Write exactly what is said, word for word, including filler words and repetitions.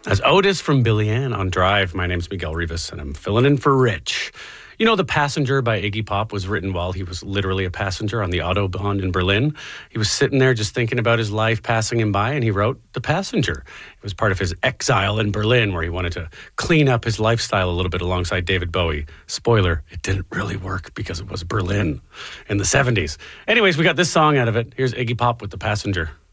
As Otis from Billy Ann on Drive. My name's Miguel Rivas, and I'm filling in for Rich. You know, The Passenger by Iggy Pop was written while he was literally a passenger on the Autobahn in Berlin. He was sitting there just thinking about his life passing him by, and he wrote The Passenger. It was part of his exile in Berlin, where he wanted to clean up his lifestyle a little bit alongside David Bowie. Spoiler, it didn't really work because it was Berlin in the seventies. Anyways, we got this song out of it. Here's Iggy Pop with The Passenger.